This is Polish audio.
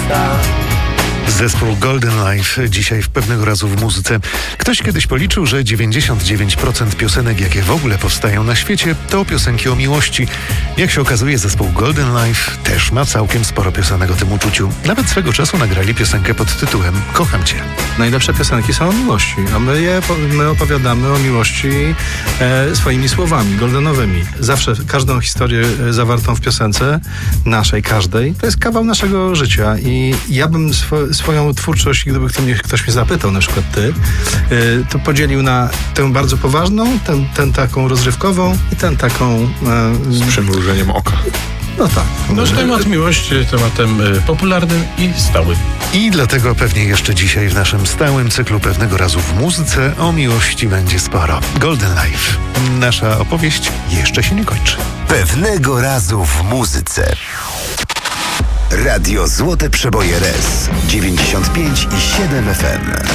miasta. Zespół Golden Life dzisiaj w Pewnego Razu w muzyce. Ktoś kiedyś policzył, że 99% piosenek, jakie w ogóle powstają na świecie, to piosenki o miłości. Jak się okazuje, zespół Golden Life też ma całkiem sporo piosenek o tym uczuciu. Nawet swego czasu nagrali piosenkę pod tytułem Kocham Cię. Najlepsze piosenki są o miłości, a my opowiadamy o miłości swoimi słowami, goldenowymi. Zawsze każdą historię zawartą w piosence, naszej, każdej, to jest kawał naszego życia i ja bym swoją twórczość, gdyby ktoś mnie zapytał, na przykład ty, to podzielił na tę bardzo poważną, tę taką rozrywkową i tę taką... z przymrużeniem oka. No tak. No, temat miłości tematem popularnym i stałym. I dlatego pewnie jeszcze dzisiaj w naszym stałym cyklu Pewnego Razu w muzyce o miłości będzie sporo. Golden Life. Nasza opowieść jeszcze się nie kończy. Pewnego Razu w muzyce. Radio Złote Przeboje RS 95,7 FM.